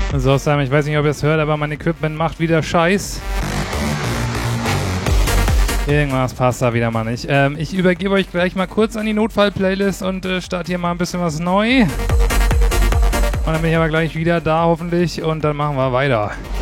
So, Sam, ich weiß nicht, ob ihr es hört, aber mein Equipment macht wieder Scheiß. Irgendwas passt da wieder mal nicht. Ich übergebe euch gleich mal kurz an die Notfall-Playlist und starte hier mal ein bisschen was neu. Und dann bin ich aber gleich wieder da, hoffentlich. Und dann machen wir weiter.